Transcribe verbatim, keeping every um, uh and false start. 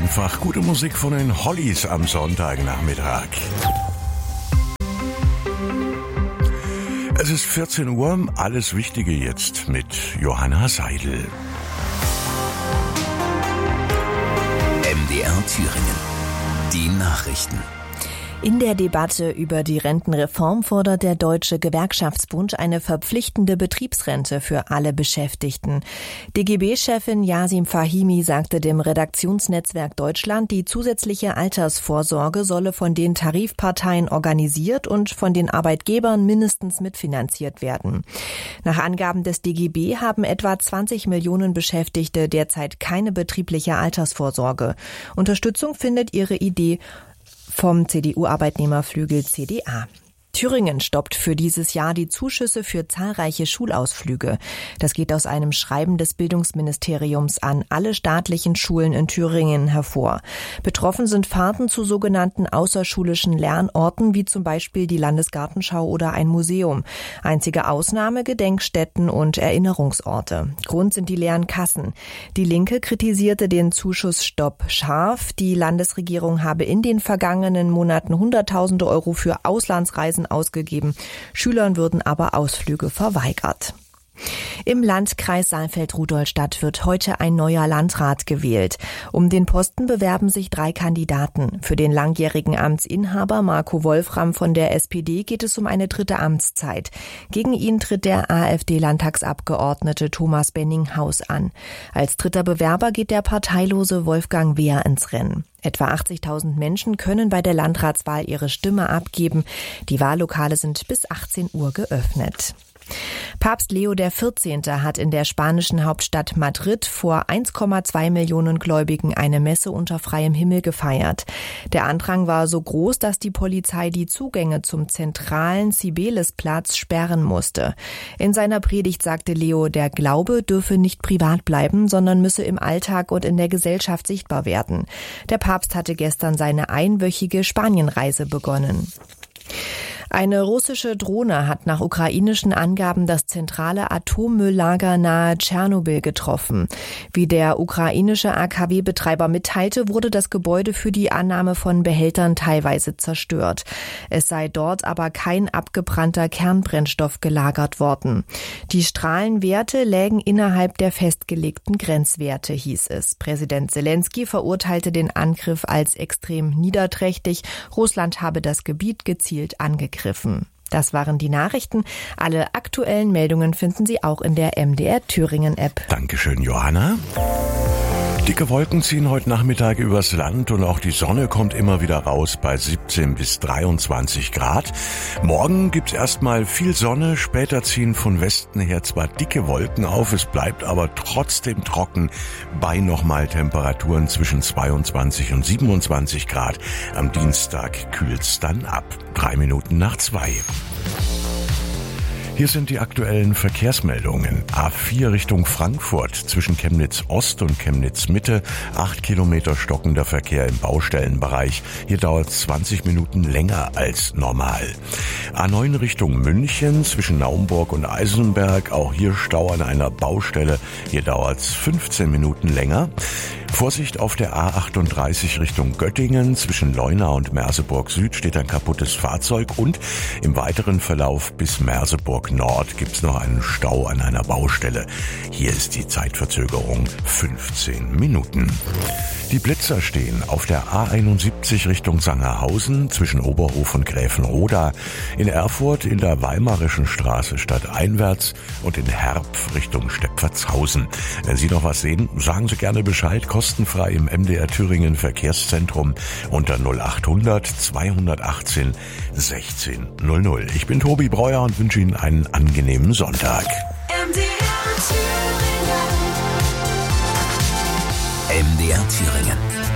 einfach gute Musik von den Hollies am Sonntagnachmittag. Es ist vierzehn Uhr, alles Wichtige jetzt mit Johanna Seidel. M D R Thüringen. Die Nachrichten. In der Debatte über die Rentenreform fordert der Deutsche Gewerkschaftsbund eine verpflichtende Betriebsrente für alle Beschäftigten. D G B-Chefin Yasim Fahimi sagte dem Redaktionsnetzwerk Deutschland, die zusätzliche Altersvorsorge solle von den Tarifparteien organisiert und von den Arbeitgebern mindestens mitfinanziert werden. Nach Angaben des D G B haben etwa zwanzig Millionen Beschäftigte derzeit keine betriebliche Altersvorsorge. Unterstützung findet ihre Idee vom C D U-Arbeitnehmerflügel C D A. Thüringen stoppt für dieses Jahr die Zuschüsse für zahlreiche Schulausflüge. Das geht aus einem Schreiben des Bildungsministeriums an alle staatlichen Schulen in Thüringen hervor. Betroffen sind Fahrten zu sogenannten außerschulischen Lernorten, wie zum Beispiel die Landesgartenschau oder ein Museum. Einzige Ausnahme Gedenkstätten und Erinnerungsorte. Grund sind die leeren Kassen. Die Linke kritisierte den Zuschussstopp scharf. Die Landesregierung habe in den vergangenen Monaten Hunderttausende Euro für Auslandsreisen ausgegeben. Schülern würden aber Ausflüge verweigert. Im Landkreis Saalfeld-Rudolstadt wird heute ein neuer Landrat gewählt. Um den Posten bewerben sich drei Kandidaten. Für den langjährigen Amtsinhaber Marco Wolfram von der S P D geht es um eine dritte Amtszeit. Gegen ihn tritt der AfD-Landtagsabgeordnete Thomas Benninghaus an. Als dritter Bewerber geht der parteilose Wolfgang Wehr ins Rennen. Etwa achtzigtausend Menschen können bei der Landratswahl ihre Stimme abgeben. Die Wahllokale sind bis achtzehn Uhr geöffnet. Papst Leo der vierzehnte hat in der spanischen Hauptstadt Madrid vor eins Komma zwei Millionen Gläubigen eine Messe unter freiem Himmel gefeiert. Der Andrang war so groß, dass die Polizei die Zugänge zum zentralen Cibelesplatz sperren musste. In seiner Predigt sagte Leo, der Glaube dürfe nicht privat bleiben, sondern müsse im Alltag und in der Gesellschaft sichtbar werden. Der Papst hatte gestern seine einwöchige Spanienreise begonnen. Eine russische Drohne hat nach ukrainischen Angaben das zentrale Atommülllager nahe Tschernobyl getroffen. Wie der ukrainische A K W-Betreiber mitteilte, wurde das Gebäude für die Annahme von Behältern teilweise zerstört. Es sei dort aber kein abgebrannter Kernbrennstoff gelagert worden. Die Strahlenwerte lägen innerhalb der festgelegten Grenzwerte, hieß es. Präsident Zelensky verurteilte den Angriff als extrem niederträchtig. Russland habe das Gebiet gezielt angegriffen. Das waren die Nachrichten. Alle aktuellen Meldungen finden Sie auch in der M D R Thüringen App. Dankeschön, Johanna. Dicke Wolken ziehen heute Nachmittag übers Land und auch die Sonne kommt immer wieder raus bei siebzehn bis dreiundzwanzig Grad. Morgen gibt's erstmal viel Sonne, später ziehen von Westen her zwar dicke Wolken auf, es bleibt aber trotzdem trocken bei nochmal Temperaturen zwischen zweiundzwanzig und siebenundzwanzig Grad. Am Dienstag kühlt's dann ab. Drei Minuten nach zwei. Hier sind die aktuellen Verkehrsmeldungen. A vier Richtung Frankfurt zwischen Chemnitz Ost und Chemnitz Mitte. Acht Kilometer stockender Verkehr im Baustellenbereich. Hier dauert es zwanzig Minuten länger als normal. A neun Richtung München zwischen Naumburg und Eisenberg. Auch hier Stau an einer Baustelle. Hier dauert es fünfzehn Minuten länger. Vorsicht auf der A achtunddreißig Richtung Göttingen. Zwischen Leuna und Merseburg Süd steht ein kaputtes Fahrzeug und im weiteren Verlauf bis Merseburg Nord gibt's noch einen Stau an einer Baustelle. Hier ist die Zeitverzögerung fünfzehn Minuten. Die Blitzer stehen auf der A einundsiebzig Richtung Sangerhausen zwischen Oberhof und Gräfenroda, in Erfurt in der Weimarischen Straße stadteinwärts und in Herpf Richtung Stepfertshausen. Wenn Sie noch was sehen, sagen Sie gerne Bescheid, kostenfrei im M D R Thüringen Verkehrszentrum unter null achthundert zweihundertachtzehn sechzehn null null. Ich bin Tobi Breuer und wünsche Ihnen einen angenehmen Sonntag. M D R Thüringen. M D R Thüringen.